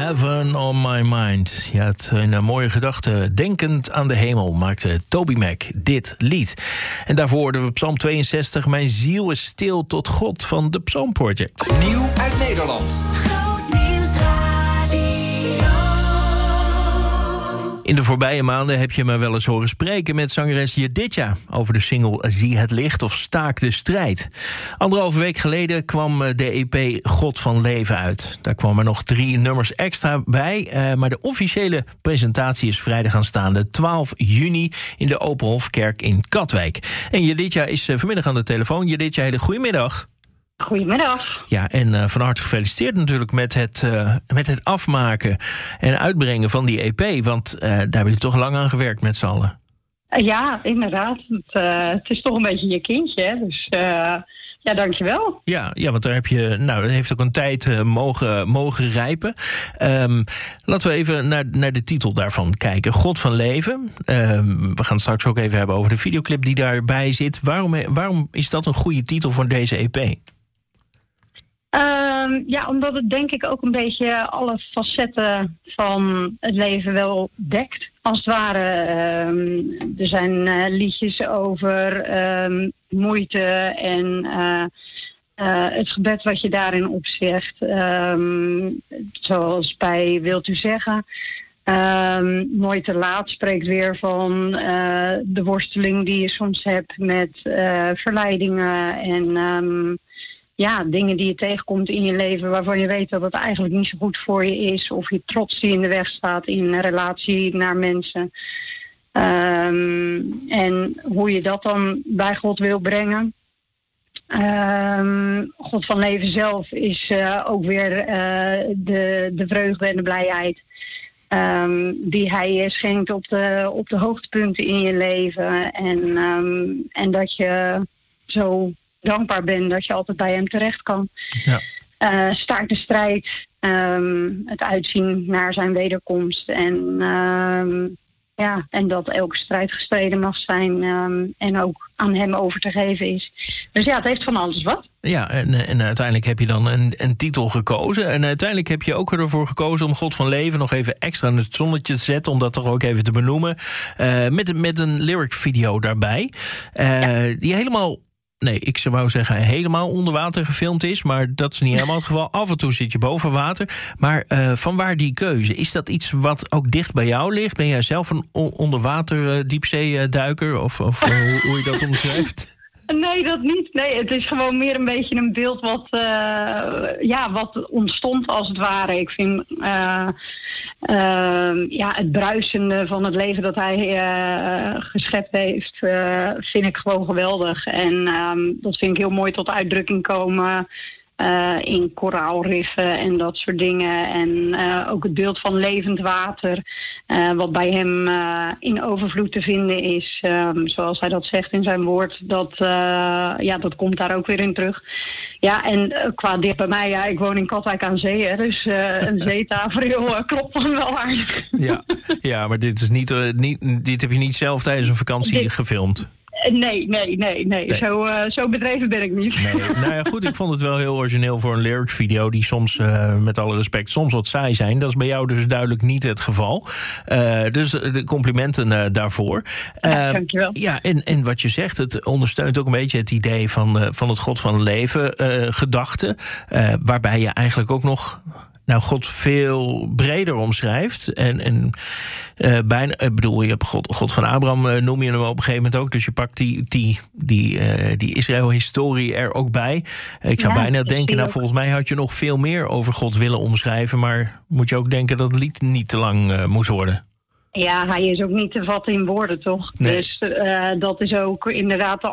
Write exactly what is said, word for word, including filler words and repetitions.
Heaven on my mind. Ja, het, in een mooie gedachte, denkend aan de hemel, maakte Toby Mac dit lied. En daarvoor hoorden we Psalm tweeënzestig, Mijn ziel is stil tot God van de Psalm Project. Nieuw uit Nederland. In de voorbije maanden heb je me wel eens horen spreken met zangeres Jedidja over de single Zie het licht of Staak de strijd. Anderhalve week geleden kwam de E P God van Leven uit. Daar kwamen nog drie nummers extra bij, maar de officiële presentatie is vrijdag aanstaande twaalf juni in de Openhofkerk in Katwijk. En Jedidja is vanmiddag aan de telefoon. Jedidja, hele goedemiddag. Goedemiddag. Ja, en uh, van harte gefeliciteerd natuurlijk met het, uh, met het afmaken en uitbrengen van die E P. Want uh, daar hebben je toch lang aan gewerkt met z'n allen. Uh, ja, inderdaad. Het, uh, het is toch een beetje je kindje, hè? Dus uh, ja, dankjewel. Ja, ja, want daar heb je, nou, dat heeft ook een tijd uh, mogen, mogen rijpen. Um, laten we even naar, naar de titel daarvan kijken. God van Leven. Um, we gaan het straks ook even hebben over de videoclip die daarbij zit. Waarom, waarom is dat een goede titel voor deze E P? Um, ja, omdat het denk ik ook een beetje alle facetten van het leven wel dekt. Als het ware, um, er zijn uh, liedjes over um, moeite en uh, uh, het gebed wat je daarin opzegt. Um, zoals bij Wilt u zeggen. Um, nooit te laat spreekt weer van uh, de worsteling die je soms hebt met uh, verleidingen en... Um, Ja, dingen die je tegenkomt in je leven waarvan je weet dat het eigenlijk niet zo goed voor je is. Of je trots die in de weg staat in een relatie naar mensen. Um, en hoe je dat dan bij God wil brengen. Um, God van Leven zelf is uh, ook weer uh, de, de vreugde en de blijheid. Um, die hij je schenkt op de, op de hoogtepunten in je leven. En, um, en dat je zo... dankbaar ben dat je altijd bij hem terecht kan. Ja. Uh, staak de strijd, um, het uitzien naar zijn wederkomst. En, um, ja, en dat elke strijd gestreden mag zijn um, en ook aan hem over te geven is. Dus ja, het heeft van alles wat. Ja, en, en uiteindelijk heb je dan een, een titel gekozen. En uiteindelijk heb je ook ervoor gekozen om God van Leven nog even extra in het zonnetje te zetten. Om dat toch ook even te benoemen. Uh, met, met een lyric video daarbij. Uh, ja. Die helemaal... Nee, ik zou zeggen helemaal onder water gefilmd is. Maar dat is niet helemaal het geval. Af en toe zit je boven water. Maar uh, vanwaar die keuze? Is dat iets wat ook dicht bij jou ligt? Ben jij zelf een onderwater uh, diepzeeduiker? Of, of uh, hoe, hoe je dat omschrijft? Nee, dat niet. Nee, het is gewoon meer een beetje een beeld wat, uh, ja, wat ontstond als het ware. Ik vind uh, uh, ja, het bruisende van het leven dat hij uh, geschept heeft, uh, vind ik gewoon geweldig. En um, dat vind ik heel mooi tot uitdrukking komen. Uh, in koraalriffen en dat soort dingen. En uh, ook het beeld van levend water. Uh, wat bij hem uh, in overvloed te vinden is. Um, zoals hij dat zegt in zijn woord. Dat, uh, ja, dat komt daar ook weer in terug. Ja, en uh, qua dicht bij mij. Ja, ik woon in Katwijk aan zee. Hè, dus uh, een zeetafereel uh, klopt dan wel aardig. Ja, ja, maar dit, is niet, uh, niet, dit heb je niet zelf tijdens een vakantie dit... gefilmd. Nee, nee, nee, nee. nee. Zo, uh, zo bedreven ben ik niet. Nee. Nou ja, goed, ik vond het wel heel origineel voor een lyric video... die soms, uh, met alle respect, soms wat saai zijn. Dat is bij jou dus duidelijk niet het geval. Uh, dus de complimenten uh, daarvoor. Uh, ja, dankjewel. Ja, en, en wat je zegt, het ondersteunt ook een beetje het idee... van, uh, van het God van Leven uh, gedachte... Uh, waarbij je eigenlijk ook nog... nou, God veel breder omschrijft. En, en uh, bijna, ik bedoel, je hebt God, God van Abraham uh, noem je hem op een gegeven moment ook. Dus je pakt die, die, die, uh, die Israël-historie er ook bij. Uh, ik zou ja, bijna denken, nou, volgens mij had je nog veel meer over God willen omschrijven. Maar moet je ook denken dat het lied niet te lang uh, moet worden. Ja, hij is ook niet te vatten in woorden, toch? Nee. Dus uh, dat is ook inderdaad...